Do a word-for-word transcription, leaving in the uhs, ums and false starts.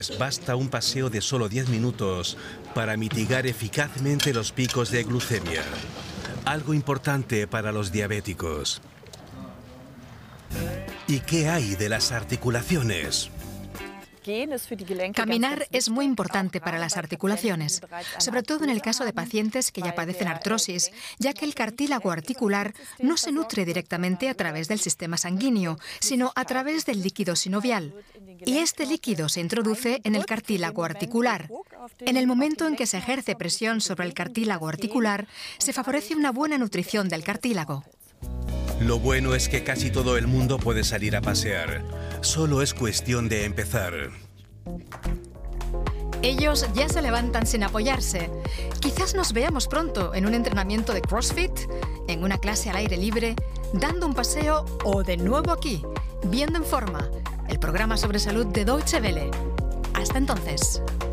Basta un paseo de solo diez minutos para mitigar eficazmente los picos de glucemia. Algo importante para los diabéticos. ¿Y qué hay de las articulaciones? Caminar es muy importante para las articulaciones, sobre todo en el caso de pacientes que ya padecen artrosis, ya que el cartílago articular no se nutre directamente a través del sistema sanguíneo, sino a través del líquido sinovial. Y este líquido se introduce en el cartílago articular. En el momento en que se ejerce presión sobre el cartílago articular, se favorece una buena nutrición del cartílago. Lo bueno es que casi todo el mundo puede salir a pasear. Solo es cuestión de empezar. Ellos ya se levantan sin apoyarse. Quizás nos veamos pronto en un entrenamiento de CrossFit, en una clase al aire libre, dando un paseo o de nuevo aquí, Viendo en Forma, el programa sobre salud de Deutsche Welle. Hasta entonces.